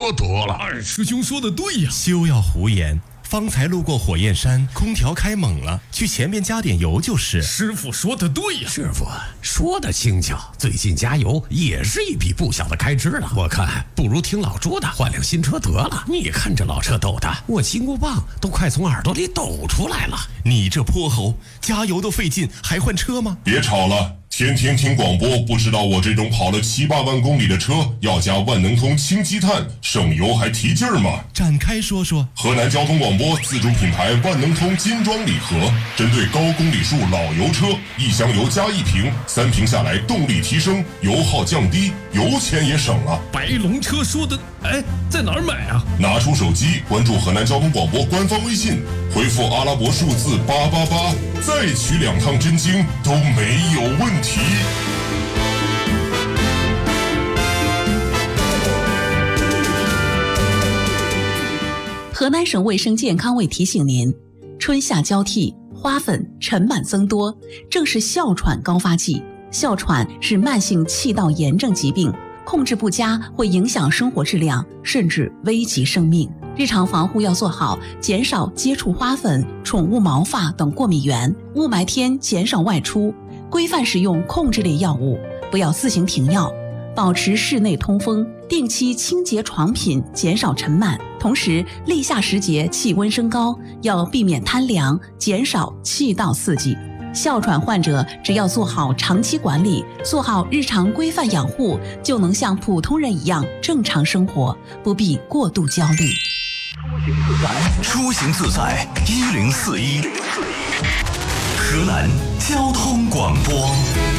车得了。 二师兄说的对呀， 休要胡言。方才路过火焰山，空调开猛了，去前面加点油就是。 师傅说的对呀， 师傅说的轻巧，最近加油也是一笔不小的开支了。我看不如听老朱的，换辆新车得了。你看这老车抖的，我金箍棒都快从耳朵里抖出来了。 你这泼猴，加油都费劲，还换车吗？ 别吵了。天天听广播，不知道我这种跑了7、8万公里的车要加万能通氢积碳，省油还提劲儿吗？ 展开说说。 河南交通广播自主品牌万能通金装礼盒，针对高公里数老油车，1箱油加1瓶，3瓶下来动力提升，油耗降低，油钱也省了。 白龙车说的，在哪儿买啊？ 拿出手机关注河南交通广播官方微信，回复阿拉伯数字888，再取2趟真经都没有问题。 河南省卫生健康委提醒您，春夏交替，花粉、尘螨增多，正是哮喘高发季。哮喘是慢性气道炎症疾病，控制不佳会影响生活质量，甚至危及生命。日常防护要做好，减少接触花粉、宠物毛发等过敏源，雾霾天减少外出，规范使用控制类药物，不要自行停药，保持室内通风，定期清洁床品，减少尘螨。同时，立夏时节气温升高，要避免贪凉，减少气道刺激。哮喘患者只要做好长期管理，做好日常规范养护，就能像普通人一样正常生活，不必过度焦虑。 出行自在1041，河南交通广播。